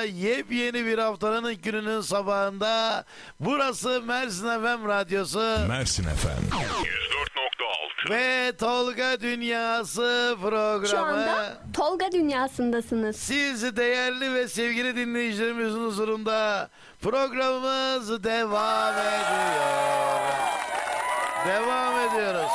yepyeni bir haftanın ilk gününün sabahında. Burası Mersin FM Radyosu. Mersin FM 104.6 Ve Tolga Dünyası programı. Şu anda Tolga Dünyası'ndasınız. Siz değerli ve sevgili dinleyicilerimizin huzurunda programımız devam ediyor. Devam ediyoruz.